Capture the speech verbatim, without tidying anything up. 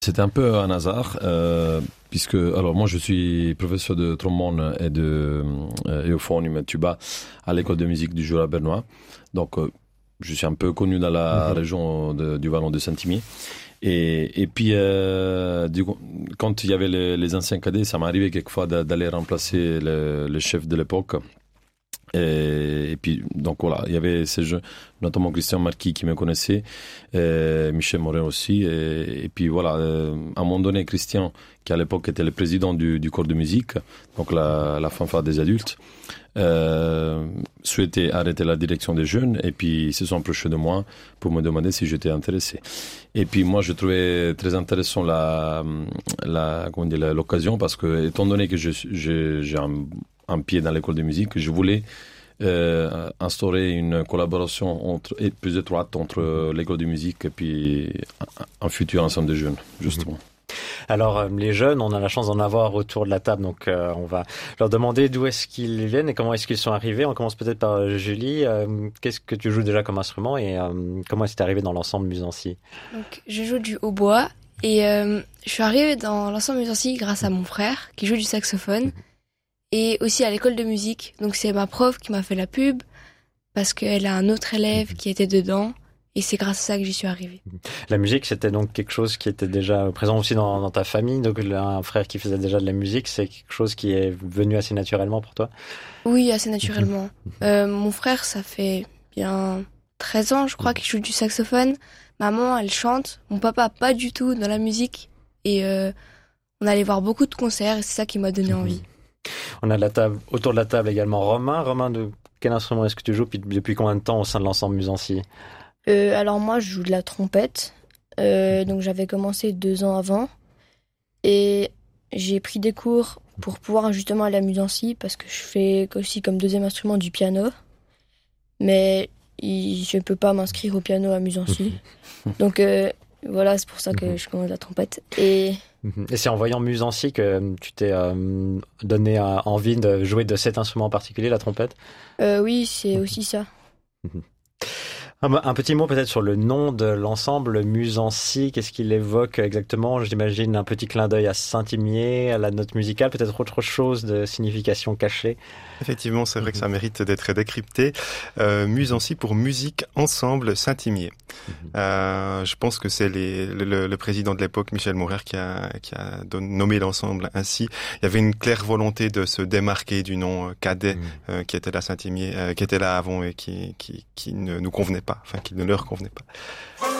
C'était un peu un hasard, euh, puisque alors moi je suis professeur de trombone et de euh, et euphonium et tuba à l'école de musique du Jura bernois. Donc euh, je suis un peu connu dans la Mhm. région de- du Vallon de Saint-Imier. Et, et puis euh, du coup, quand il y avait les, les anciens cadets, ça m'est arrivé quelquefois d'a- d'aller remplacer le, le chef de l'époque. Et, et puis, donc voilà, il y avait ces jeux, notamment Christian Marquis qui me connaissait, euh, Michel Morin aussi. Et, et puis voilà, euh, à un moment donné, Christian, qui à l'époque était le président du, du corps de musique, donc la, la fanfare des adultes, euh, souhaitait arrêter la direction des jeunes et puis ils se sont approchés de moi pour me demander si j'étais intéressé. Et puis moi, je trouvais très intéressant la, la, comment dire, la- l'occasion parce que, étant donné que je, suis- je- j'ai un, un pied dans l'école de musique, je voulais euh, instaurer une collaboration entre, et plus étroite entre l'école de musique et puis un, un futur ensemble de jeunes, justement. Alors, euh, les jeunes, on a la chance d'en avoir autour de la table, donc euh, on va leur demander d'où est-ce qu'ils viennent et comment est-ce qu'ils sont arrivés. On commence peut-être par euh, Julie. Euh, qu'est-ce que tu joues déjà comme instrument et euh, comment est-ce que tu es arrivée dans l'ensemble Musancy? Donc, je joue du hautbois et euh, je suis arrivée dans l'ensemble Musancy grâce à mon frère qui joue du saxophone et aussi à l'école de musique. Donc, c'est ma prof qui m'a fait la pub parce qu'elle a un autre élève qui était dedans et c'est grâce à ça que j'y suis arrivée. La musique, c'était donc quelque chose qui était déjà présent aussi dans, dans ta famille. Donc, un frère qui faisait déjà de la musique, c'est quelque chose qui est venu assez naturellement pour toi? Oui, assez naturellement. Euh, mon frère, ça fait bien treize ans, je crois, qu'il joue du saxophone. Maman, elle chante. Mon papa, pas du tout dans la musique. Et euh, on allait voir beaucoup de concerts et c'est ça qui m'a donné envie. On a de la table, autour de la table également Romain. Romain, de quel instrument est-ce que tu joues puis depuis combien de temps au sein de l'ensemble Musancy? Euh, alors moi, je joue de la trompette. Euh, donc j'avais commencé deux ans avant. Et j'ai pris des cours pour pouvoir justement aller à Musancy parce que je fais aussi comme deuxième instrument du piano. Mais il- je ne peux pas m'inscrire au piano à Musancy. Donc euh, voilà, c'est pour ça que je commence la trompette. Et Et c'est en voyant Musancy que tu t'es euh, donné euh, envie de jouer de cet instrument en particulier, la trompette? euh, oui, c'est aussi ça. Un, un petit mot peut-être sur le nom de l'ensemble Musancy. Qu'est-ce qu'il évoque exactement? J'imagine un petit clin d'œil à Saint-Imier, à la note musicale, peut-être autre chose de signification cachée. Effectivement, c'est vrai que ça mérite d'être décrypté. Euh, Musancy pour Musique Ensemble Saint-Imier. Euh, je pense que c'est les, le, le président de l'époque, Michel Maurer, qui a, qui a don- nommé l'ensemble ainsi. Il y avait une claire volonté de se démarquer du nom euh, cadet euh, qui était là Saint-Imier, euh, qui était là avant et qui, qui, qui ne nous convenait pas, enfin qui ne leur convenait pas.